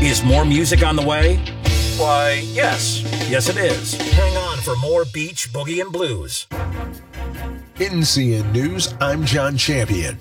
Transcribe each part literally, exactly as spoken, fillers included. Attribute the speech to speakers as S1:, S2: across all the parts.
S1: Is more music on the way? Why, yes. Yes, it is. Hang on for more Beach, Boogie, and Blues.
S2: N C N News, I'm John Champion.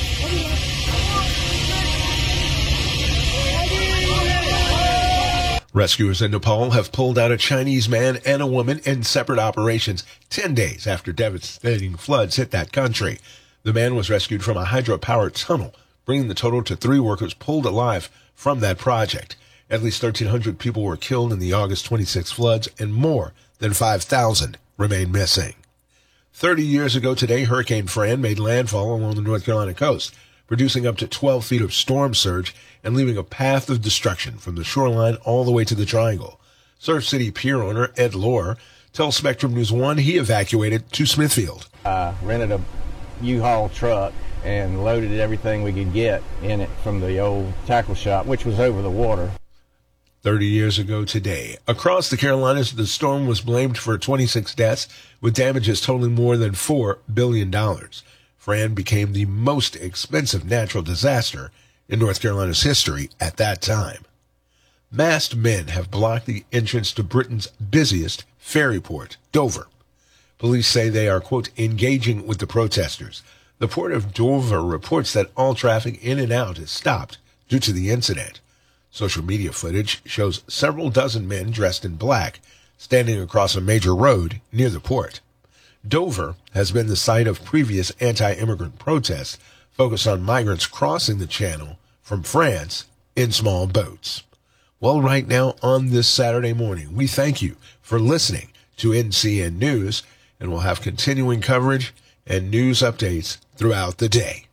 S2: Rescuers in Nepal have pulled out a Chinese man and a woman in separate operations ten days after devastating floods hit that country. The man was rescued from a hydropower tunnel, bringing the total to three workers pulled alive from that project. At least thirteen hundred people were killed in the August twenty-sixth floods, and more than five thousand remain missing. Thirty years ago today, Hurricane Fran made landfall along the North Carolina coast, producing up to twelve feet of storm surge and leaving a path of destruction from the shoreline all the way to the Triangle. Surf City Pier owner Ed Lohr tells Spectrum News one he evacuated to Smithfield.
S3: I rented a U-Haul truck and loaded everything we could get in it from the old tackle shop, which was over the water.
S2: Thirty years ago today, across the Carolinas, the storm was blamed for twenty-six deaths, with damages totaling more than four billion dollars. Fran became the most expensive natural disaster in North Carolina's history at that time. Masked men have blocked the entrance to Britain's busiest ferry port, Dover. Police say they are, quote, engaging with the protesters. The port of Dover reports that all traffic in and out is stopped due to the incident. Social media footage shows several dozen men dressed in black standing across a major road near the port. Dover has been the site of previous anti-immigrant protests focused on migrants crossing the channel from France in small boats. Well, right now on this Saturday morning, we thank you for listening to N C N News, and we'll have continuing coverage and news updates throughout the day.